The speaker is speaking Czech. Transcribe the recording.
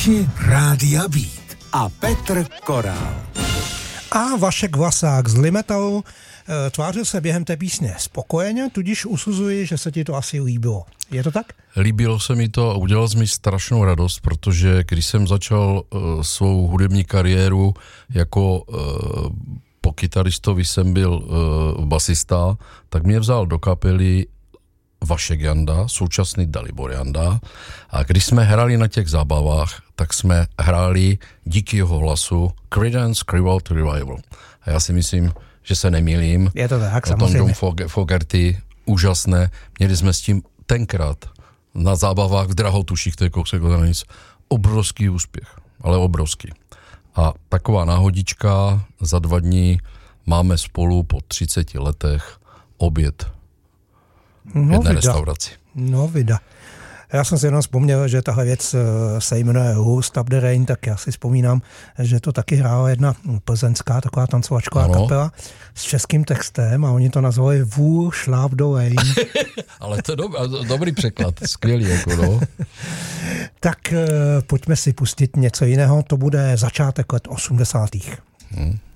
Posluchači Rádia Beat a Petr Korál. A Vašek Vlasák z Limetalu tvářil se během té písně spokojeně, tudíž usuzuji, že se ti to asi líbilo. Je to tak? Líbilo se mi to a udělalo mi strašnou radost, protože když jsem začal svou hudební kariéru jako po kytaristovi jsem byl basista, tak mě vzal do kapely Vašek Janda, současný Dalibor Janda, a když jsme hrali na těch zábavách, tak jsme hráli díky jeho hlasu Creedence Clearwater Revival. A já si myslím, že se nemýlím. Je to tak, samozřejmě. Tom Fogerty, úžasné. Měli jsme s tím tenkrát na zábavách v Drahotuších, to je kousek od hranic, obrovský úspěch, ale obrovský. A taková náhodička, za 2 dní máme spolu po 30 letech oběd v jedné restauraci. No vida. Já jsem si jenom vzpomněl, že tahle věc se jmenuje Who Stop the Rain, tak já si vzpomínám, že to taky hrála jedna plzeňská taková tancovačková kapela s českým textem a oni to nazvali Who Schlaf the Rain. Ale to je dobrý překlad, skvělý jako no. Tak pojďme si pustit něco jiného, to bude začátek let 80.